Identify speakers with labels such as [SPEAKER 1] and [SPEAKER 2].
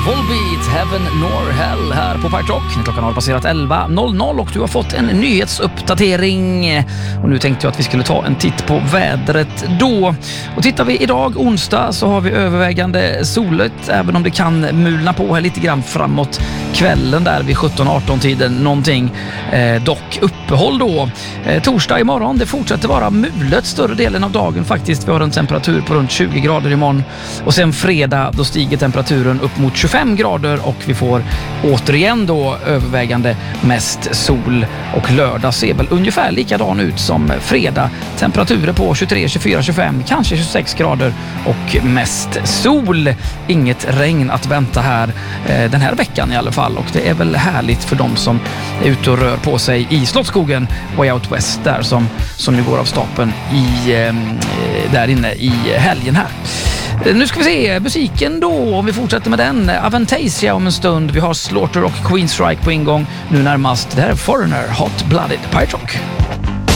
[SPEAKER 1] Volbeat, Heaven nor Hell här på Pirate Rock. Klockan har passerat 11.00 och du har fått en nyhetsuppdatering. Och nu tänkte jag att vi skulle ta en titt på vädret då. Och tittar vi idag onsdag så har vi övervägande soligt, även om det kan mulna på här lite grann framåt kvällen där vid 17-18 tiden någonting. Dock uppehåll då. Torsdag imorgon, det fortsätter vara mulet större delen av dagen faktiskt. Vi har en temperatur på runt 20 grader imorgon. Och sen fredag då stiger temperaturen upp mot 25 grader och vi får återigen då övervägande mest sol, och lördag ser väl ungefär likadan ut som fredag. Temperaturer på 23, 24, 25, kanske 26 grader och mest sol. Inget regn att vänta här den här veckan i alla fall, och det är väl härligt för dem som är ute och rör på sig i Slottsskogen Way Out West där som nu går av stapeln där inne i helgen här. Nu ska vi se musiken då, om vi fortsätter med den. Avantasia om en stund. Vi har Slaughter och Queenstrike på ingång. Nu närmast, det här är Foreigner, Hot Blooded Pirate Rock.